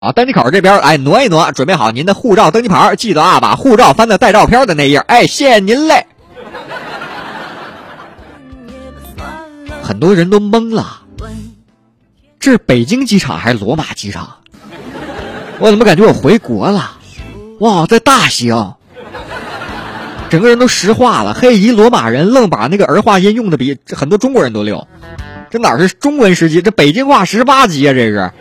啊，登机口这边，哎，挪一挪，准备好您的护照登机牌，记得啊，把护照翻到带照片的那页，哎，谢谢您嘞。很多人都懵了，这是北京机场还是罗马机场？我怎么感觉我回国了？哇，在大兴，整个人都石化了。嘿，一罗马人愣把那个儿化音用的比很多中国人都溜，这哪是中文10级，这北京话18级啊！这是。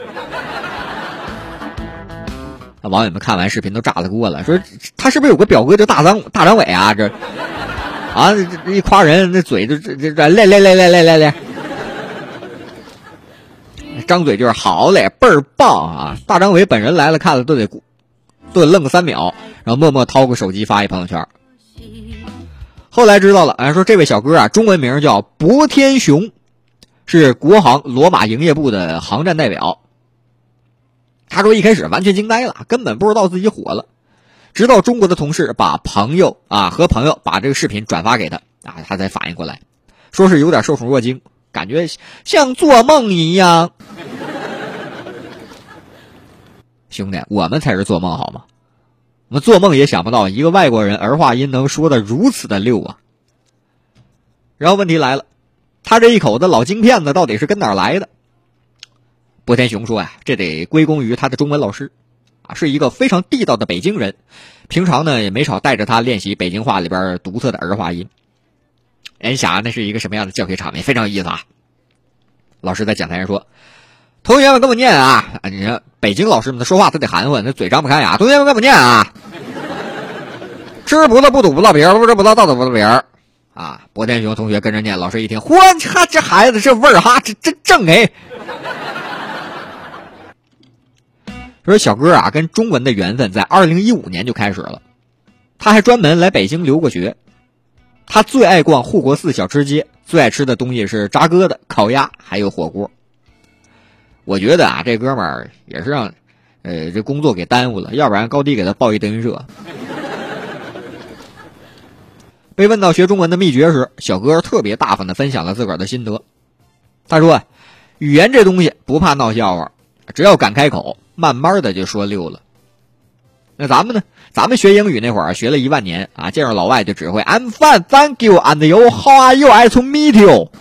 网友们看完视频都炸了锅了，说他是不是有个表哥叫大张伟啊？这啊，这一夸人，那嘴就来，张嘴就是好嘞，倍儿棒啊！大张伟本人来了，看了都得愣个3秒，然后默默掏个手机发一朋友圈。后来知道了，说这位小哥啊，中文名叫博天雄，是国航罗马营业部的航站代表。他说一开始完全惊呆了，根本不知道自己火了，直到中国的同事和朋友把这个视频转发给他啊，他才反应过来，说是有点受宠若惊，感觉像做梦一样。兄弟，我们才是做梦好吗？我们做梦也想不到一个外国人儿化音能说得如此的溜啊。然后问题来了，他这一口子老京片子到底是跟哪儿来的？博天雄说这得归功于他的中文老师啊，是一个非常地道的北京人，平常呢也没少带着他练习北京话里边独特的儿化音。你想那是一个什么样的教学场面，非常有意思啊。老师在讲台上说，同学们跟我念啊，你看北京老师们说话他得含混，那嘴张不开呀。同学们跟我念啊，吃葡萄不吐葡萄皮儿，不吃葡萄倒吐葡萄皮儿啊。博天雄同学跟着念，老师一听，嚯，这孩子这味儿哈，这正哎。说小哥啊，跟中文的缘分在2015年就开始了，他还专门来北京留过学。他最爱逛护国寺小吃街，最爱吃的东西是炸疙瘩、烤鸭还有火锅。我觉得啊，这哥们儿也是让这工作给耽误了，要不然高低给他报一德云社。被问到学中文的秘诀时，小哥特别大方的分享了自个儿的心得。他说语言这东西不怕闹笑话，只要敢开口，慢慢的就说溜了。那咱们呢？咱们学英语那会儿学了1万年啊，见着老外就只会 I'm fine, thank you, and you, how are you? I to meet you。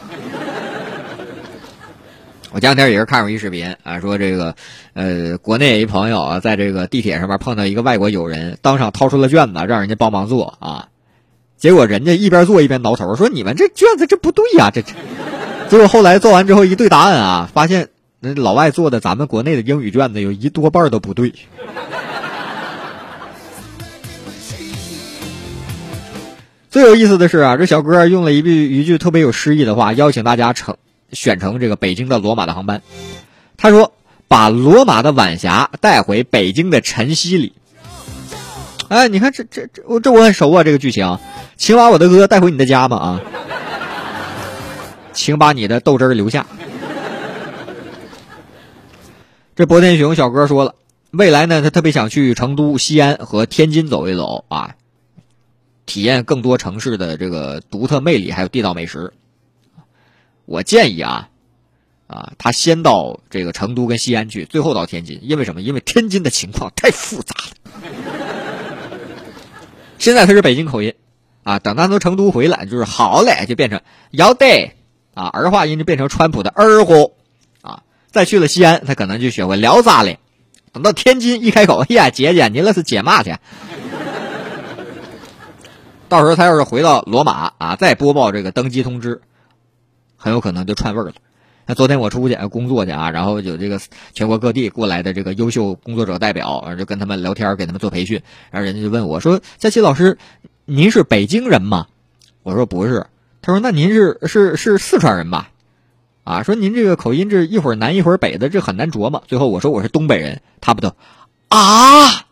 我前两天也是看过一视频啊，说这个国内一朋友啊，在这个地铁上面碰到一个外国友人，当场掏出了卷子让人家帮忙做啊，结果人家一边做一边挠头，说你们这卷子这不对呀，这结果后来做完之后一对答案啊，发现那老外做的咱们国内的英语卷子有1多半都不对。最有意思的是啊，这小哥用了一句特别有诗意的话，邀请大家选乘这个北京的罗马的航班。他说把罗马的晚霞带回北京的晨曦里。哎，你看这我很熟啊，这个剧情，请把我的歌带回你的家嘛啊，请把你的豆汁留下。这博天雄小哥说了，未来呢他特别想去成都、西安和天津走一走啊，体验更多城市的这个独特魅力还有地道美食。我建议他先到这个成都跟西安去，最后到天津。因为什么？因为天津的情况太复杂了。现在他是北京口音啊，等他从成都回来就是好嘞，就变成要得啊，儿化音就变成川普的儿货啊。再去了西安，他可能就学会聊咋嘞。等到天津一开口，哎呀，姐姐，你那是解嘛去？到时候他要是回到罗马啊，再播报这个登机通知，很有可能就串味儿了。那昨天我出去工作去啊，然后有这个全国各地过来的这个优秀工作者代表，就跟他们聊天，给他们做培训，然后人家就问我说：“佳琪老师，您是北京人吗？”我说不是。他说：“那您是四川人吧？”啊，说您这个口音这一会儿南一会儿北的，这很难琢磨。最后我说我是东北人，他不都啊？